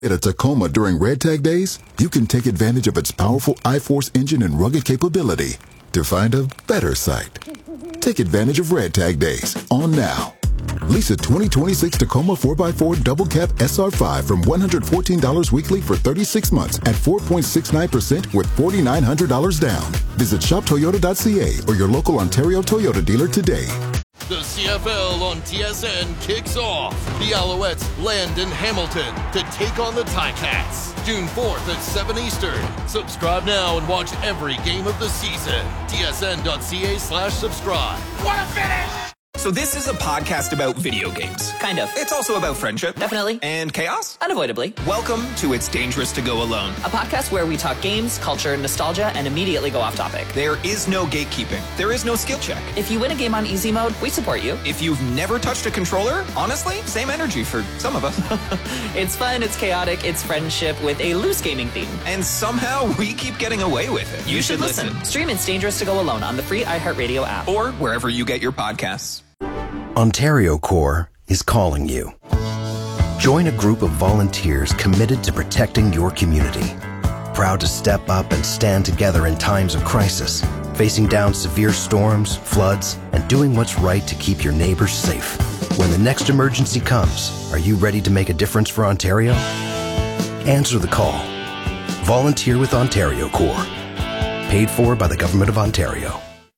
At a Tacoma during Red Tag Days, you can take advantage of its powerful iForce engine and rugged capability to find a better sight. Take advantage of Red Tag Days on now. Lease a 2026 Tacoma 4x4 Double Cab SR5 from $114 weekly for 36 months at 4.69% with $4,900 down. Visit shoptoyota.ca or your local Ontario Toyota dealer today. The CFL on TSN kicks off. The Alouettes land in Hamilton to take on the Ticats. June 4th at 7 Eastern. Subscribe now and watch every game of the season. tsn.ca/subscribe. What a finish! So this is a podcast about video games. Kind of. It's also about friendship. Definitely. And chaos. Unavoidably. Welcome to It's Dangerous to Go Alone. A podcast where we talk games, culture, nostalgia, and immediately go off topic. There is no gatekeeping. There is no skill check. If you win a game on easy mode, we support you. If you've never touched a controller, honestly, same energy for some of us. It's fun, it's chaotic, it's friendship with a loose gaming theme. And somehow we keep getting away with it. You should listen. Stream It's Dangerous to Go Alone on the free iHeartRadio app. Or wherever you get your podcasts. Ontario Corps is calling you. Join a group of volunteers committed to protecting your community. Proud to step up and stand together in times of crisis, facing down severe storms, floods, and doing what's right to keep your neighbors safe. When the next emergency comes, are you ready to make a difference for Ontario? Answer the call. Volunteer with Ontario Corps. Paid for by the Government of Ontario.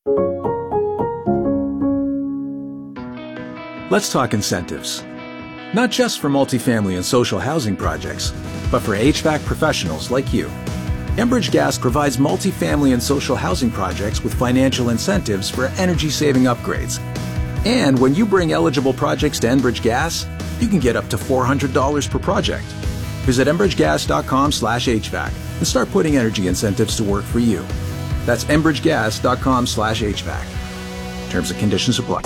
Let's talk incentives. Not just for multifamily and social housing projects, but for HVAC professionals like you. Enbridge Gas provides multifamily and social housing projects with financial incentives for energy-saving upgrades. And when you bring eligible projects to Enbridge Gas, you can get up to $400 per project. Visit enbridgegas.com/HVAC and start putting energy incentives to work for you. That's enbridgegas.com/HVAC. Terms and conditions apply.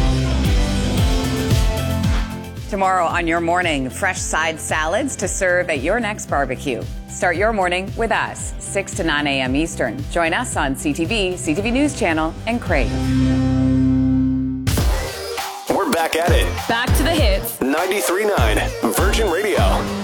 Tomorrow on Your Morning, fresh side salads to serve at your next barbecue. Start your morning with us, 6 to 9 a.m. Eastern. Join us on CTV, CTV News Channel, and Crave. We're back at it. Back to the hits. 93.9 Virgin Radio.